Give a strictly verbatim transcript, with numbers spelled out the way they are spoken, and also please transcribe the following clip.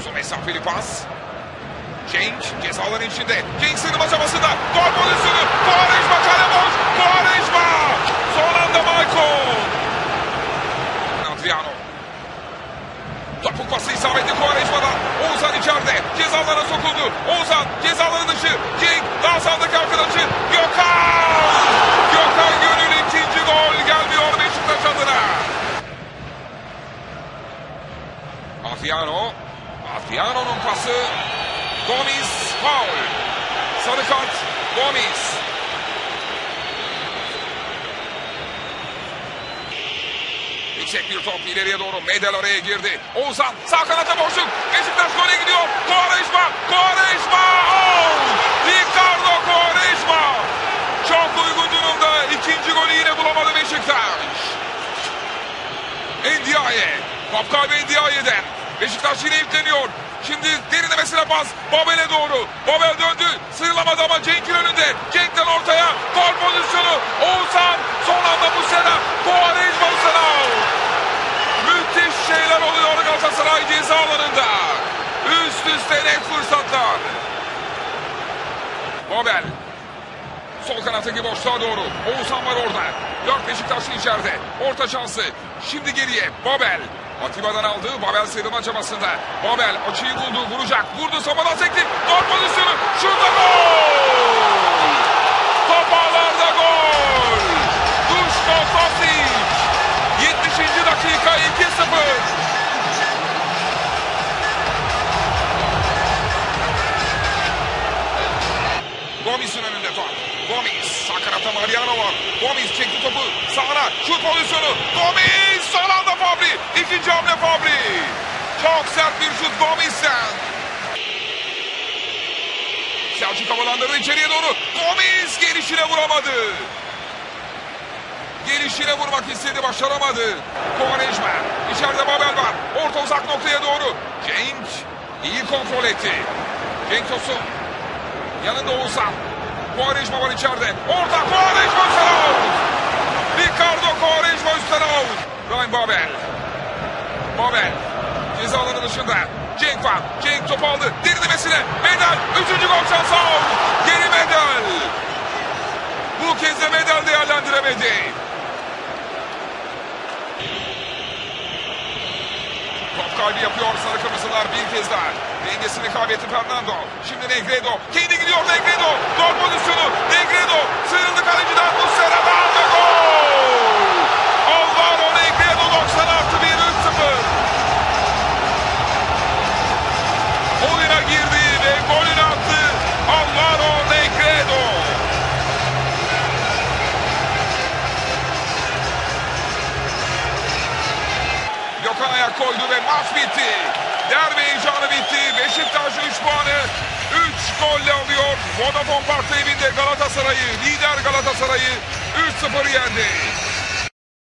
Uzun mesafeli pas. Cenk cezaların içinde. Cenk sığınma çabasında. Gol pozisyonu. Quaresma kale boş. Quaresma. Son anda Maicon. Adriano. Topuk pası isabetli Quaresma'dan. Oğuzhan içeride. Cezalara sokuldu. Oğuzhan cezaların dışı. Cenk daha sağdaki arkadaşı. Gökhan. Gökhan Gönül ikinci gol gelmiyor Beşiktaş adına. Adriano. Adriano'nun pası. Gomis faul. Sarı kart Gomis. Yüksek bir top ileriye doğru. Medel oraya girdi. Oğuzhan sağ kanata boşluk. Beşiktaş gole gidiyor. Quaresma. Quaresma. Oh! Ricardo Quaresma. Çok uygun durumda. İkinci golü yine bulamadı Beşiktaş. Ndiaye. Top kaybı Ndiaye'den. Beşiktaş yine yükleniyor. Şimdi derinlemesine pas. Babel'e doğru. Babel döndü. Sıyrılamadı ama Cenk'in önünde. Cenk'ten ortaya. Gol pozisyonu. Oğuzhan. Son anda bu sene. Quaresma bu sene. Müthiş şeyler oluyor Galatasaray ceza alanında. Üst üste net fırsatlar. Babel. Sol kanattaki boşluğa doğru. Oğuzhan var orada. Dört Beşiktaşlı içeride. Orta şansı. Şimdi geriye. Babel. Atiba'dan aldığı Babel sıyrılma çabasında. Babel açıyı buldu. Vuracak. Vurdu. Sopadan sekti. Gol pozisyonu. Şurada gol. Top ağlarda gol. Duško Tosić. yetmişinci dakika iki sıfır. Gomis'in önünde top. Gomis. Sağ kanatta Mariano var. Gomis çekti topu. Sağına. Şut pozisyonu. Gomis. Son anda Fabri. İkinci hamle Fabri. Çok sert bir şut Gomis'ten. Selçuk havalandırdı içeriye doğru. Gomis gelişine vuramadı. Gelişine vurmak istedi. Başaramadı. Quaresma. İçeride Babel var. Orta uzak noktaya doğru. Cenk iyi kontrol etti. Cenk Tosun. Yanında Oğuzhan. Quaresma var içeride. Orta Quaresma üstten out. Ricardo Quaresma üstten out. Ryan Babel. Babel. Ceza alanı dışında. Cenk var. Cenk top aldı. Derinlemesine. Medel. Üçüncü gol şansı out. Geri Medel. Bu kez de Medel değerlendiremedi. Top kaybı yapıyor sarı kırmızılar bir kez daha. Dengesini kaybetti Fernando. Şimdi Negredo. Kendi gidiyor Negredo. Gol pozisyonu. Negredo. Sıyrıldı kaleciden. Muslera'dan ve gol. Alvaro Negredo doksan artı bir üç sıfır. Oyuna girdi ve golünü attı. Alvaro Negredo. Gökhan ayak koydu ve maç bitti. Derbi heyecanı bitti. Beşiktaş üç puanı üç golle alıyor. Vodafone Park'ta evinde Galatasaray'ı, lider Galatasaray'ı üç sıfır yendi.